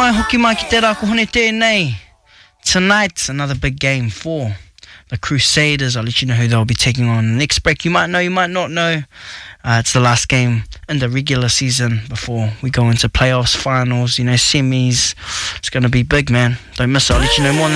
mai hoki mai ki te rā ko hone tēnei. Tonight, another big game for the Crusaders. I'll let you know who they'll be taking on. Next break, you might know, you might not know. It's the last game in the regular season before we go into playoffs, finals, semis. It's going to be big, man. Don't miss it. I'll let you know more.